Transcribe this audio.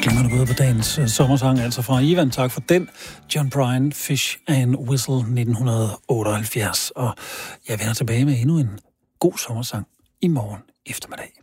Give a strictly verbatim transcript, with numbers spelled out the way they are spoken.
Glimrende både på dagens uh, sommersang, altså fra Ivan. Tak for den. John Bryan, Fish and Whistle nitten otteoghalvfjerds. Og jeg vender tilbage med endnu en god sommersang i morgen eftermiddag.